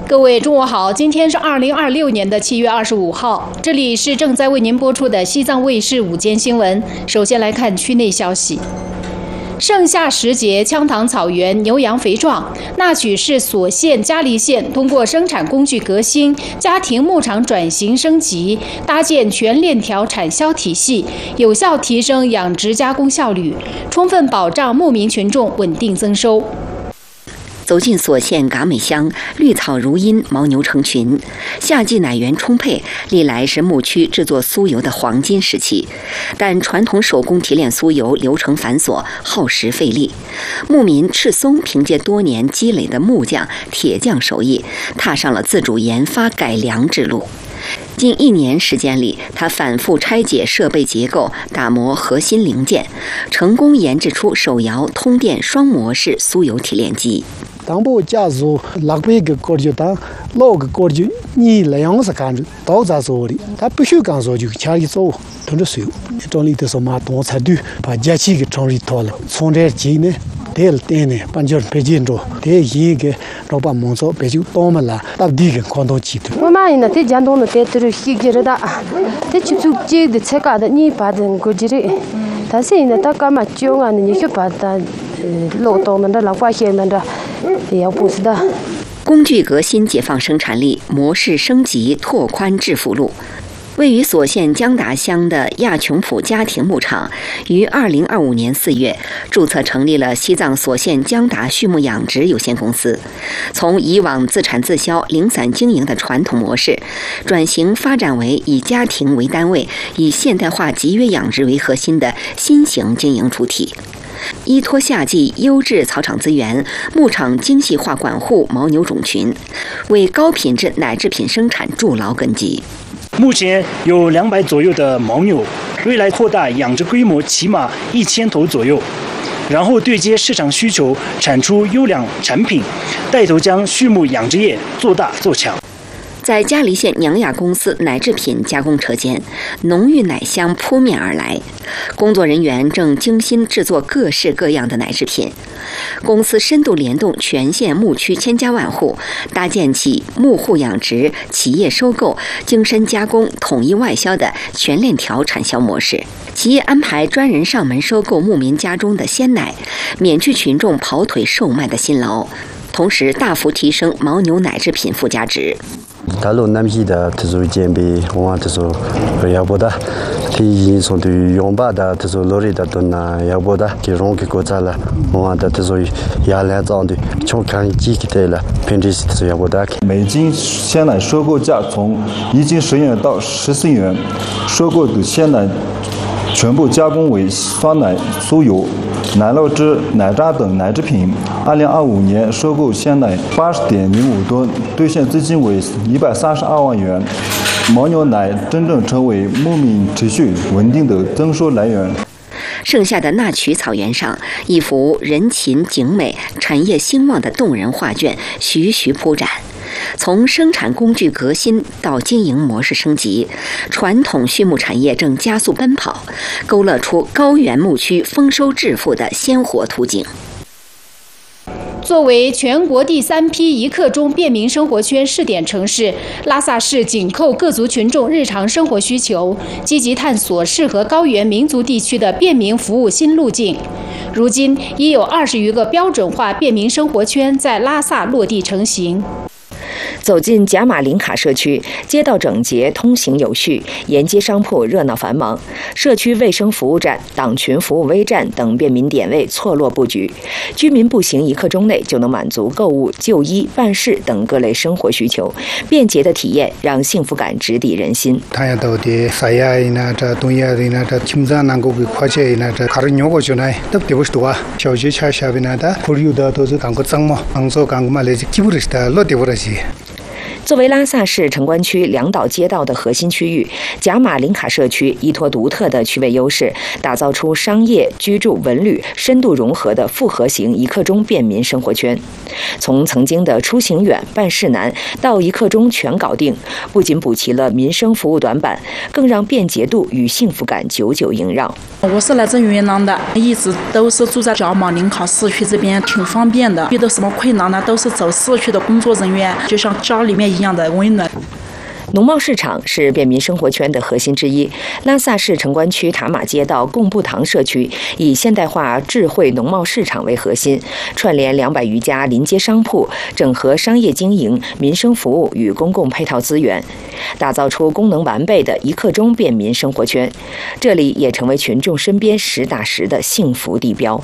各位中午好，今天是2026年的7月25号，这里是正在为您播出的西藏卫视午间新闻。首先来看区内消息。盛夏时节，羌塘草原牛羊肥壮。那曲市所县嘉黎县通过生产工具革新、家庭牧场转型升级，搭建全链条产销体系，有效提升养殖加工效率，充分保障牧民群众稳定增收。 走进所县嘎美乡，绿草如茵，牦牛成群，夏季奶源充沛，历来是牧区制作酥油的黄金时期。但传统手工提炼酥油流程繁琐，耗时费力。牧民赤松凭借多年积累的木匠、铁匠手艺，踏上了自主研发改良之路。近1年时间里，他反复拆解设备结构，打磨核心零件，成功研制出手摇通电双模式酥油提炼机。 当部家族600个锅就当6个锅就你那样子干着，到咋做的？他不许干做就家里做，等着水。这里头说嘛，多才对，把机器给装一套了，从这机呢。这电呢，把这北京着，这一个老板忙做，北京多么了，到底个广东机头。 我妈呢，这江东的这都是西吉的，这去做这的菜干的，你把这过去的，但是呢，他干嘛教啊？你去把它劳动的老百姓们的也要不是的。 工具革新，解放生产力，模式升级，拓宽致富路。位于所县江达乡的亚琼普家庭牧场，于2025年4月注册成立了西藏所县江达畜牧养殖有限公司，从以往自产自销、零散经营的传统模式，转型发展为以家庭为单位、以现代化集约养殖为核心的新型经营主体。依托夏季优质草场资源，牧场精细化管护牦牛种群，为高品质奶制品生产筑牢根基。 目前有200左右的牦牛，未来扩大养殖规模起码1000头左右，然后对接市场需求，产出优良产品，带头将畜牧养殖业做大做强。 在嘉黎县娘雅公司奶制品加工车间，浓郁奶香扑面而来。工作人员正精心制作各式各样的奶制品。公司深度联动全县牧区千家万户，搭建起牧户养殖、企业收购、精深加工、统一外销的全链条产销模式。企业安排专人上门收购牧民家中的鲜奶，免去群众跑腿售卖的辛劳，同时大幅提升牦牛奶制品附加值。 大陆南皮的这种煎饼，我这种要不的，提从对用把的这种罗里的都那要不的，给容给国家了，我的这种压来涨的，全看几个的了，平时是要不的。 每斤鲜奶收购价从1斤10元到14元，收购的鲜奶全部加工为酸奶、酥油、奶酪汁、奶渣等奶制品。2025年收购鲜奶80.05吨，兑现资金为132万元。牦牛奶真正成为牧民持续稳定的增收来源。 盛夏的那曲草原上，一幅人情景美、产业兴旺的动人画卷徐徐铺展。从生产工具革新到经营模式升级，传统畜牧产业正加速奔跑，勾勒出高原牧区丰收致富的鲜活图景。 作为全国第3批1刻钟便民生活圈试点城市，拉萨市紧扣各族群众日常生活需求，积极探索适合高原民族地区的便民服务新路径。如今已有20余个标准化便民生活圈在拉萨落地成型。 走进贾马林卡社区，街道整洁，通行有序，沿街商铺热闹繁忙，社区卫生服务站、党群服务微站等便民点位错落布局，居民步行1刻钟内就能满足购物、就医、办事等各类生活需求，便捷的体验让幸福感直抵人心。 作为拉萨市城关区两岛街道的核心区域，贾马林卡社区依托独特的区位优势，打造出商业、居住、文旅深度融合的复合型一刻钟便民生活圈。从曾经的出行远、办事难到一刻钟全搞定，不仅补齐了民生服务短板，更让便捷度与幸福感久久萦绕。 我是来自云南的，一直都是住在贾马林卡市区这边，挺方便的。遇到什么困难呢，都是走市区的工作人员，就像家里面一样的温暖。 农贸市场是便民生活圈的核心之一。拉萨市城关区塔玛街道贡布堂社区以现代化智慧农贸市场为核心，串联200余家临街商铺，整合商业经营、民生服务与公共配套资源，打造出功能完备的一刻钟便民生活圈。这里也成为群众身边实打实的幸福地标。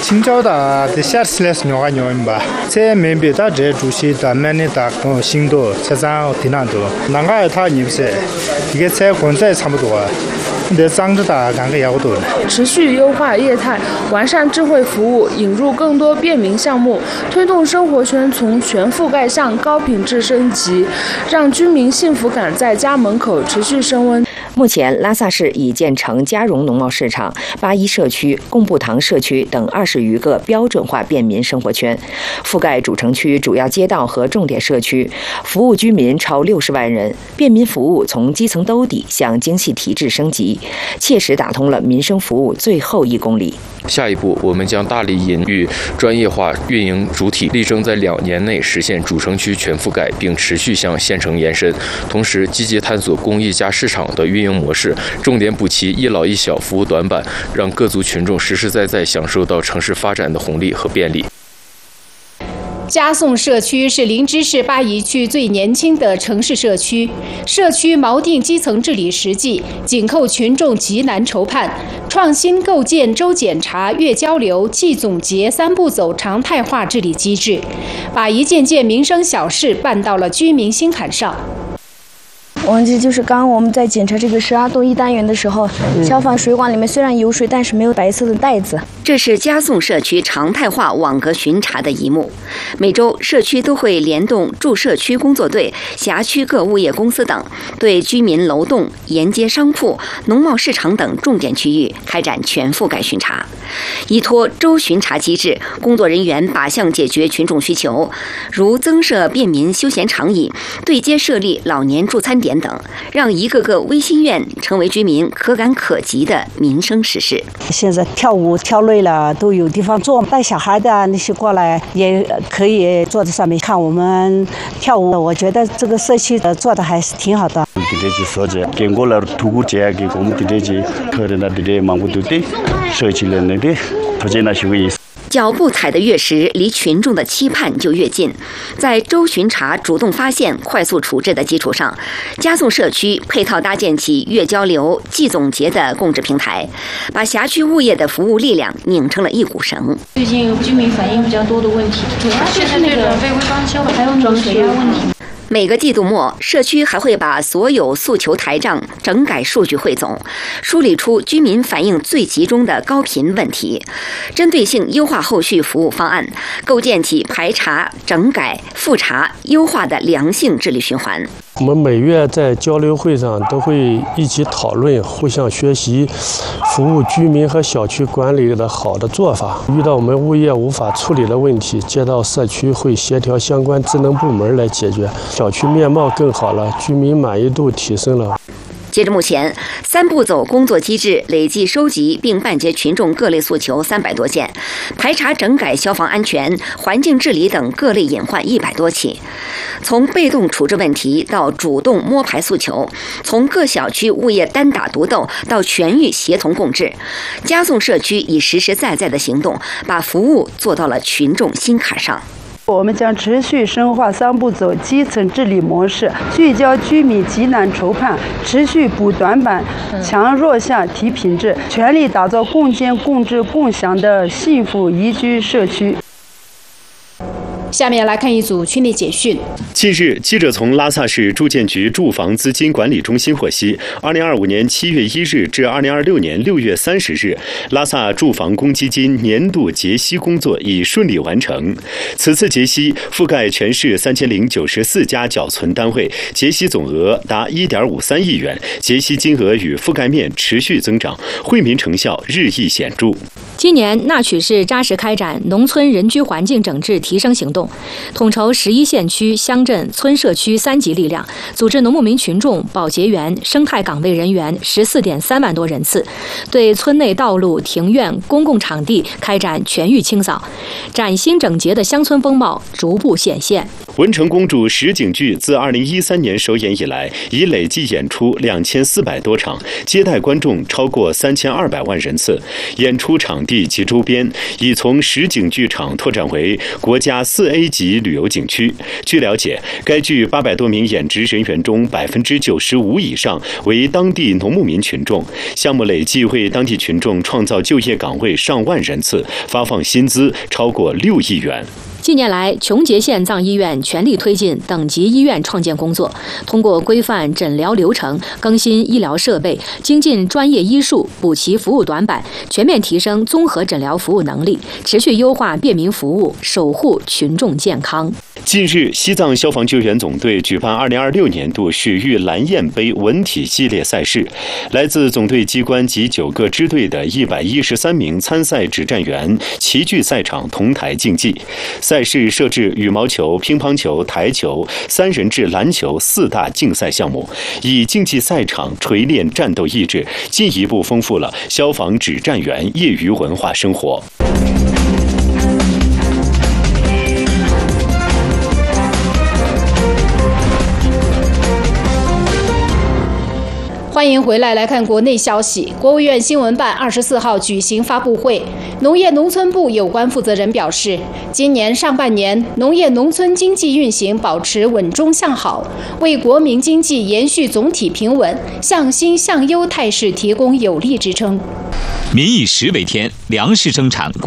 친절다 대샤슬레스 녀가 녀임바 제 멤버다 제 주시 담면이다 신도 세상 디난도 나가 다 뉴세 이게 제 권세 참도 근데 쌍드다 간게 야고도 持续优化业态，完善智慧服务，引入更多便民项目，推动生活圈从全覆盖向高品质升级，让居民幸福感在家门口持续升温。 目前，拉萨市已建成嘉荣农贸市场、81社区、贡布堂社区等20余个标准化便民生活圈，覆盖主城区主要街道和重点社区，服务居民超60万人。便民服务从基层兜底向精细提质升级，切实打通了民生服务最后1公里。 下一步，我们将大力引入专业化运营主体，力争在2年内实现主城区全覆盖，并持续向县城延伸。同时，积极探索公益加市场的运营模式，重点补齐一老一小服务短板，让各族群众实实在在享受到城市发展的红利和便利。 嘉颂社区是林芝市巴宜区最年轻的城市社区，社区锚定基层治理实际，紧扣群众急难愁盼，创新构建周检查、月交流、季总结3步走常态化治理机制，把一件件民生小事办到了居民心坎上。 我们就是刚刚我们在检查这个12栋1单元的时候，消防水管里面虽然有水，但是没有白色的袋子。 这是嘉颂社区常态化网格巡查的一幕。每周，社区都会联动驻社区工作队、辖区各物业公司等，对居民楼栋、沿街商铺、农贸市场等重点区域开展全覆盖巡查。依托周巡查机制，工作人员靶向解决群众需求，如增设便民休闲长椅、对街设立老年助餐点等，让一个个微心愿成为居民可感可及的民生实事。 现在跳舞跳累了都有地方坐，带小孩的那些过来也可以坐在上面看我们跳舞。我觉得这个社区做的还是挺好的。 脚步踩得越实，离群众的期盼就越近。在周巡查、主动发现、快速处置的基础上，嘉颂社区配套搭建起月交流、季总结的共治平台，把辖区物业的服务力量拧成了一股绳。 最近居民反映比较多的问题，主要是那个被微装修，还有那个水压问题。 每个季度末，社区还会把所有诉求台账整改数据汇总，梳理出居民反映最集中的高频问题，针对性优化后续服务方案，构建起排查、整改、复查、优化的良性治理循环。 我们每月在交流会上都会一起讨论，互相学习服务居民和小区管理的好的做法。遇到我们物业无法处理的问题，街道社区会协调相关职能部门来解决，小区面貌更好了，居民满意度提升了。 截至目前，3步走工作机制累计收集并办结群众各类诉求300多件，排查整改消防安全、环境治理等各类隐患100多起。从被动处置问题到主动摸排诉求，从各小区物业单打独斗到全域协同共治，嘉颂社区以实实在在的行动，把服务做到了群众心坎上。 我们将持续深化3步走基层治理模式，聚焦居民急难愁盼，持续补短板，强弱项提品质，全力打造共建共治共享的幸福宜居社区。 下面来看一组区内简讯。 近日，记者从拉萨市住建局住房资金管理中心获悉，2025年7月1日至2026年6月30日，拉萨住房公积金年度结息工作已顺利完成。此次结息覆盖全市3094家缴存单位，结息总额达1.53亿元，结息金额与覆盖面持续增长，惠民成效日益显著。 今年，纳曲市扎实开展农村人居环境整治提升行动，统筹11县区、乡镇、村社区3级力量，组织农牧民群众、保洁员、生态岗位人员14.3万多人次，对村内道路、庭院、公共场地开展全域清扫，崭新整洁的乡村风貌逐步显现。 文成公主实景剧自2013年首演以来，已累计演出2400多场，接待观众超过3200万人次。演出场地及周边已从实景剧场拓展为国家4A 级旅游景区。据了解，该剧800多名演职人员中95%以上为当地农牧民群众，项目累计为当地群众创造就业岗位上万人次，发放薪资超过6亿元。 近年来，琼结县藏医院全力推进等级医院创建工作，通过规范诊疗流程、更新医疗设备、精进专业医术、补齐服务短板，全面提升综合诊疗服务能力，持续优化便民服务，守护群众健康。 近日，西藏消防救援总队举办2026年度雪域蓝焰杯文体系列赛事，来自总队机关及9个支队的113名参赛指战员齐聚赛场同台竞技。赛事设置羽毛球、乒乓球、台球、3人制篮球4大竞赛项目，以竞技赛场锤炼战斗意志，进一步丰富了消防指战员业余文化生活。 欢迎回来看国内消息。国务院新闻办24号举行发布会，农业农村部有关负责人表示，今年上半年农业农村经济运行保持稳中向好，为国民经济延续总体平稳、向新向优态势提供有力支撑。 民以食为天，粮食生产关